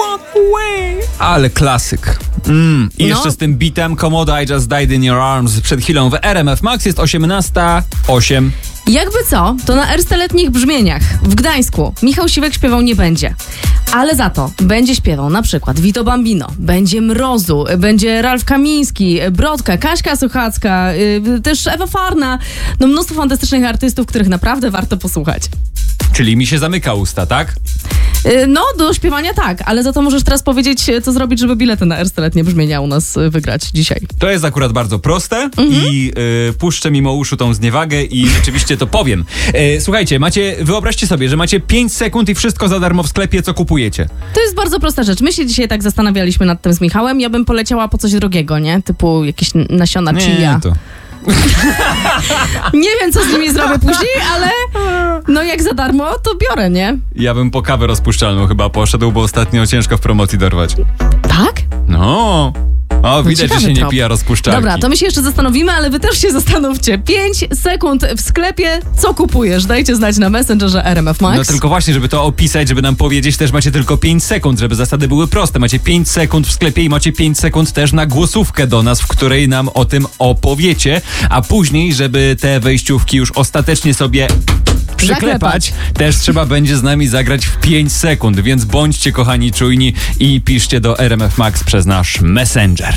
walk away. Ale klasyk. I jeszcze z tym bitem Komodo I Just Died in Your Arms przed chwilą w RMF Max. Jest 18:08. Jakby co, to na ersteletnich brzmieniach w Gdańsku Michał Siwek śpiewał nie będzie. Ale za to będzie śpiewał na przykład Vito Bambino, będzie Mrozu, będzie Ralf Kamiński, Brodka, Kaśka Suchacka, też Ewa Farna. No mnóstwo fantastycznych artystów, których naprawdę warto posłuchać. Czyli mi się zamyka usta, tak? No, do śpiewania tak, ale za to możesz teraz powiedzieć, co zrobić, żeby bilety na ersteletnie brzmienia u nas wygrać dzisiaj. To jest akurat bardzo proste i puszczę mimo uszu tą zniewagę i rzeczywiście to powiem. Słuchajcie, wyobraźcie sobie, że macie 5 sekund i wszystko za darmo w sklepie, co kupujecie. To jest bardzo prosta rzecz. My się dzisiaj tak zastanawialiśmy nad tym z Michałem. Ja bym poleciała po coś drogiego, nie? Typu jakieś nasiona chia. To... Nie wiem, co z nimi zrobię później, ale no jak za darmo, to biorę, nie? Ja bym po kawę rozpuszczalną chyba poszedł, bo ostatnio ciężko w promocji dorwać. Tak? No... O, widać, że się nie pija rozpuszczalki. Dobra, to my się jeszcze zastanowimy, ale wy też się zastanówcie. 5 sekund w sklepie, co kupujesz? Dajcie znać na Messengerze RMF Max. No tylko właśnie, żeby to opisać, żeby nam powiedzieć, też macie tylko 5 sekund, żeby zasady były proste. Macie 5 sekund w sklepie i macie 5 sekund też na głosówkę do nas, w której nam o tym opowiecie, a później, żeby te wejściówki już ostatecznie sobie przyklepać, też trzeba będzie z nami zagrać w 5 sekund, więc bądźcie kochani czujni i piszcie do RMF Max przez nasz Messenger.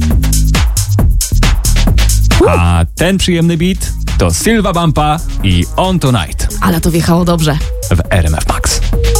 A ten przyjemny beat to Silva Bampa i On Tonight. Ale to wjechało dobrze. W RMF Max.